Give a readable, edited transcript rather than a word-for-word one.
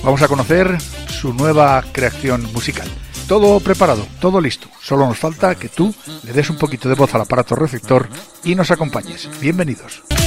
Vamos a conocer su nueva creación musical. Todo preparado, todo listo. Solo nos falta que tú le des un poquito de voz al aparato receptor y nos acompañes. Bienvenidos.